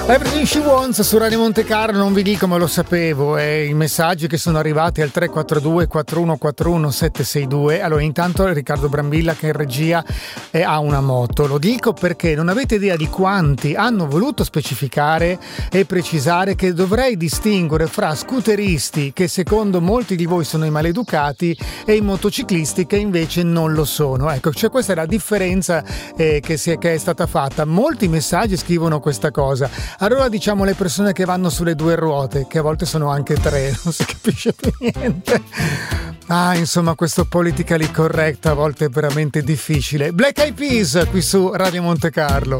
Everything She Wants su Radio Monte Carlo, non vi dico ma lo sapevo, i messaggi che sono arrivati al 342 4141 762. Allora intanto Riccardo Brambilla che in regia ha una moto, lo dico perché non avete idea di quanti hanno voluto specificare e precisare che dovrei distinguere fra scooteristi che secondo molti di voi sono i maleducati e i motociclisti che invece non lo sono. Ecco, cioè questa è la differenza che è stata fatta. Molti messaggi scrivono questa cosa. Allora diciamo le persone che vanno sulle due ruote, che a volte sono anche tre, non si capisce più niente. Insomma, questo politically correct a volte è veramente difficile. Black Eyed Peas qui su Radio Monte Carlo.